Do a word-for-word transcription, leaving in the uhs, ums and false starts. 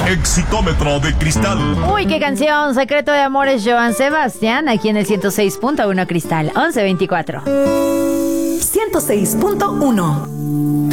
Exitómetro de cristal. Uy, qué canción. Secreto de amor es Joan Sebastián, aquí en el ciento seis punto uno Cristal. once veinticuatro. ciento seis punto uno